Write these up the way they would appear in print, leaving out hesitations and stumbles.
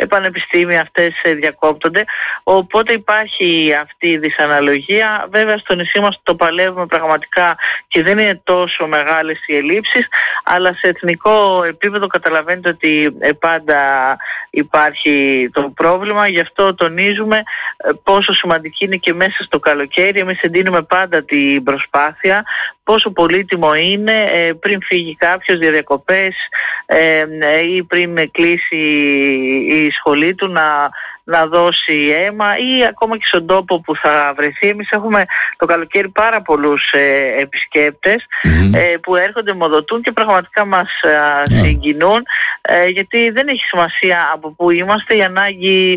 πανεπιστήμια αυτές διακόπτονται, οπότε υπάρχει αυτή η δυσαναλογία. Βέβαια στο νησί μας το παλεύουμε πραγματικά και δεν είναι τόσο μεγάλες οι ελλείψεις, αλλά σε εθνικό επίπεδο καταλαβαίνετε ότι πάντα υπάρχει το πρόβλημα. Γι' αυτό τονίζουμε πόσο σημαντική είναι και μέσα στο καλοκαίρι. Εμείς εντείνουμε πάντα την προσπάθεια, πόσο πολύτιμο είναι πριν φύγει κάποιος για διακοπές ή πριν κλείσει η σχολή του να δώσει αίμα, ή ακόμα και στον τόπο που θα βρεθεί. Εμείς έχουμε το καλοκαίρι πάρα πολλούς επισκέπτες που έρχονται, αιμοδοτούν και πραγματικά μας συγκινούν, γιατί δεν έχει σημασία από πού είμαστε, η ανάγκη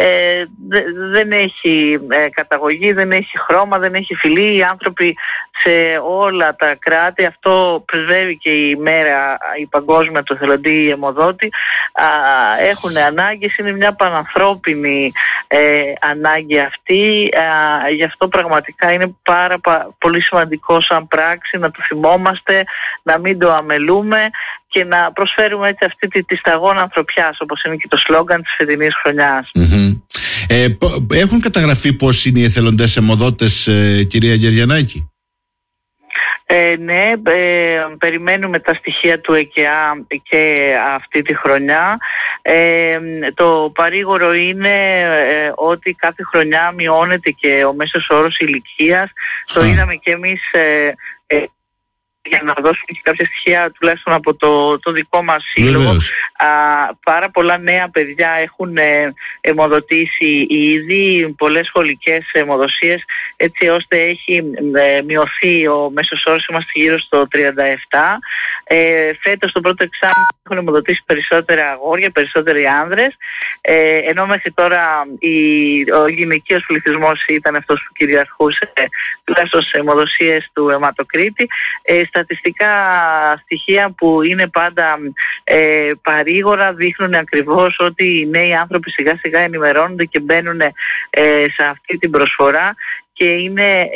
δεν έχει καταγωγή, δεν έχει χρώμα, δεν έχει φυλή. Οι άνθρωποι σε όλα τα κράτη, αυτό πρεσβεύει και η μέρα η παγκόσμια του εθελοντή αιμοδότη, έχουν ανάγκες, είναι μια πανανθρώπινη ανάγκη αυτή. Γι' αυτό πραγματικά είναι πάρα πολύ σημαντικό σαν πράξη να το θυμόμαστε, να μην το αμελούμε και να προσφέρουμε έτσι αυτή τη σταγόνα ανθρωπιάς, όπως είναι και το σλόγγαν της φετινής χρονιάς. Έχουν καταγραφεί πώς είναι οι εθελοντές αιμοδότες, κυρία Γεριανάκη? Ναι, περιμένουμε τα στοιχεία του ΕΚΕΑ και αυτή τη χρονιά. Το παρήγορο είναι ότι κάθε χρονιά μειώνεται και ο μέσος όρος ηλικίας. Το είδαμε και εμείς για να δώσουμε και κάποια στοιχεία τουλάχιστον από το δικό μας σύλλογο. Πάρα πολλά νέα παιδιά έχουν αιμοδοτήσει ήδη, πολλές σχολικές αιμοδοσίες, έτσι ώστε έχει μειωθεί ο μέσος όρος, είμαστε γύρω στο 37. Φέτος το πρώτο εξάμηνο έχουν αιμοδοτήσει περισσότερα αγόρια, περισσότεροι άνδρες, ενώ μέχρι τώρα ο γυναικείος πληθυσμός ήταν αυτός που κυριαρχούσε τουλάχιστον σε αιμοδοσίες του αιματοκρίτη. Στατιστικά στοιχεία που είναι πάντα παρήγορα δείχνουν ακριβώς ότι οι νέοι άνθρωποι σιγά σιγά ενημερώνονται και μπαίνουν σε αυτή την προσφορά και είναι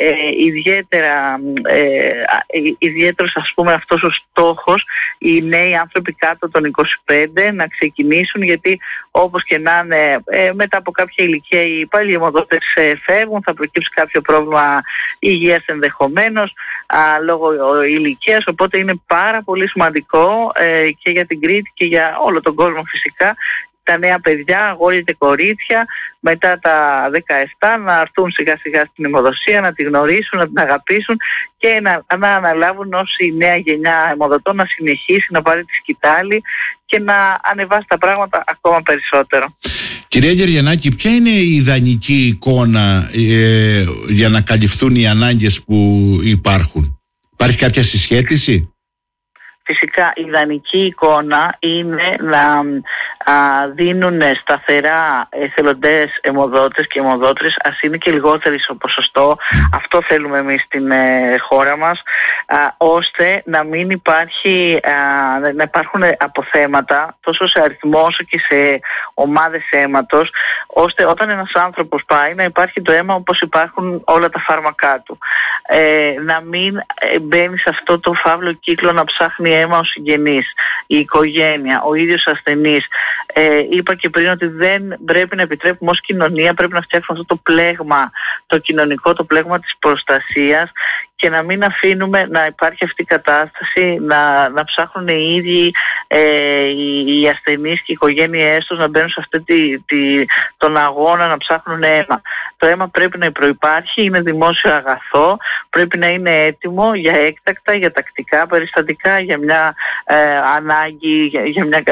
ιδιαίτερος ας πούμε αυτός ο στόχος, οι νέοι άνθρωποι κάτω των 25 να ξεκινήσουν, γιατί όπως και να είναι μετά από κάποια ηλικία οι πάλι αιμοδότες φεύγουν, θα προκύψει κάποιο πρόβλημα υγείας ενδεχομένως λόγω ηλικίας, οπότε είναι πάρα πολύ σημαντικό και για την Κρήτη και για όλο τον κόσμο φυσικά, τα νέα παιδιά, αγόρια και κορίτσια μετά τα 17 να έρθουν σιγά σιγά στην αιμοδοσία, να τη γνωρίσουν, να την αγαπήσουν και να αναλάβουν ως η νέα γενιά αιμοδοτών, να συνεχίσει να πάρει τη σκητάλη και να ανεβάσει τα πράγματα ακόμα περισσότερο. Κυρία Γεριανάκη, ποια είναι η ιδανική εικόνα για να καλυφθούν οι ανάγκες που υπάρχουν? Υπάρχει κάποια συσχέτιση? Φυσικά η ιδανική εικόνα είναι να δίνουν σταθερά εθελοντές αιμοδότες και αιμοδότρες, ας είναι και λιγότεροι στο ποσοστό, αυτό θέλουμε εμείς στην χώρα μας, ώστε να μην να υπάρχουν αποθέματα τόσο σε αριθμό όσο και σε ομάδες αίματος, ώστε όταν ένας άνθρωπος πάει να υπάρχει το αίμα όπως υπάρχουν όλα τα φάρμακά του. Να μην μπαίνει σε αυτό το φαύλο κύκλο να ψάχνει αίμα ο συγγενής, η οικογένεια, ο ίδιος ασθενής. Είπα και πριν ότι δεν πρέπει να επιτρέπουμε ως κοινωνία, πρέπει να φτιάξουμε αυτό το πλέγμα, το κοινωνικό, το πλέγμα της προστασίας και να μην αφήνουμε να υπάρχει αυτή η κατάσταση, να ψάχνουν οι ίδιοι οι ασθενείς και οι οικογένειές τους να μπαίνουν σε αυτή τον αγώνα να ψάχνουν αίμα. Το αίμα πρέπει να προϋπάρχει, είναι δημόσιο αγαθό, πρέπει να είναι έτοιμο για έκτακτα, για τακτικά περιστατικά, για μια ανάγκη, για μια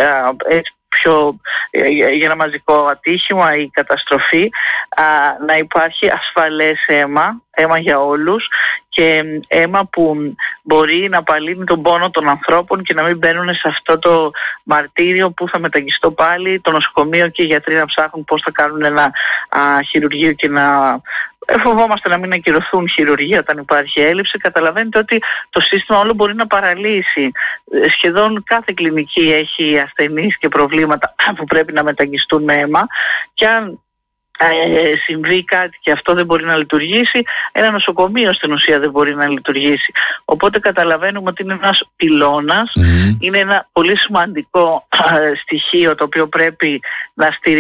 για ένα μαζικό ατύχημα ή καταστροφή, να υπάρχει ασφαλές αίμα για όλους και αίμα που μπορεί να απαλύνει τον πόνο των ανθρώπων και να μην μπαίνουν σε αυτό το μαρτύριο που θα μεταγγιστώ πάλι το νοσοκομείο και οι γιατροί να ψάχνουν πώς θα κάνουν ένα χειρουργείο και να φοβόμαστε να μην ακυρωθούν χειρουργία όταν υπάρχει έλλειψη. Καταλαβαίνετε ότι το σύστημα όλο μπορεί να παραλύσει. Σχεδόν κάθε κλινική έχει ασθενείς και προβλήματα που πρέπει να μεταγγιστούν με αίμα και αν συμβεί κάτι και αυτό δεν μπορεί να λειτουργήσει, ένα νοσοκομείο στην ουσία δεν μπορεί να λειτουργήσει. Οπότε καταλαβαίνουμε ότι είναι ένας πυλώνας, είναι ένα πολύ σημαντικό στοιχείο το οποίο πρέπει να στηριχθεί